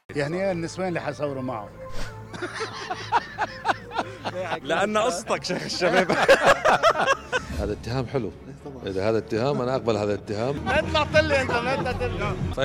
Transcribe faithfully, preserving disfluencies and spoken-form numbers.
يعني النسوان اللي حصوروا معه. لأن قصتك شيخ الشباب. هذا اتهام حلو، إذا هذا اتهام أنا أقبل هذا الاتهام. لا تطلع لي أنت، لا تطلع.